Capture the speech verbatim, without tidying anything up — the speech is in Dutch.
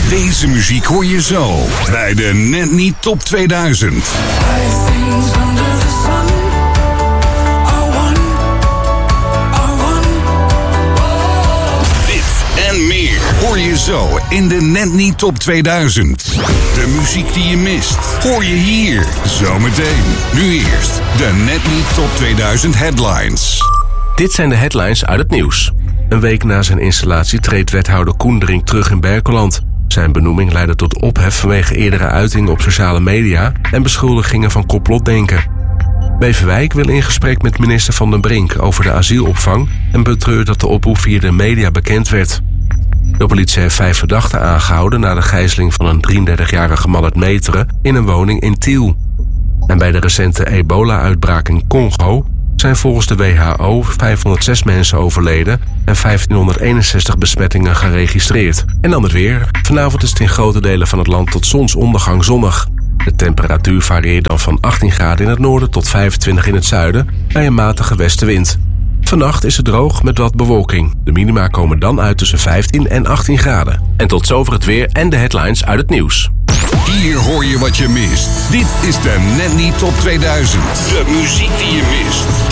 Deze muziek hoor je zo bij de Net Niet Top tweeduizend. Dit en meer hoor je zo in de Net Niet Top tweeduizend. De muziek die je mist hoor je hier zometeen. Nu eerst de Net Niet Top tweeduizend headlines. Dit zijn de headlines uit het nieuws. Een week na zijn installatie treedt wethouder Koendering terug in Berkeland. Zijn benoeming leidde tot ophef vanwege eerdere uitingen op sociale media en beschuldigingen van complotdenken. Beverwijk wil in gesprek met minister Van den Brink over de asielopvang en betreurt dat de oproep via de media bekend werd. De politie heeft vijf verdachten aangehouden na de gijzeling van een drieëndertigjarige man uit Meteren in een woning in Tiel. En bij de recente ebola-uitbraak in Congo zijn volgens de W H O vijfhonderdzes mensen overleden en vijftienhonderdeenenzestig besmettingen geregistreerd. En dan het weer. Vanavond is het in grote delen van het land tot zonsondergang zonnig. De temperatuur varieert dan van achttien graden in het noorden tot vijfentwintig in het zuiden bij een matige westenwind. Vannacht is het droog met wat bewolking. De minima komen dan uit tussen vijftien en achttien graden. En tot zover het weer en de headlines uit het nieuws. Hier hoor je wat je mist. Dit is de Net Niet Top tweeduizend. De muziek die je mist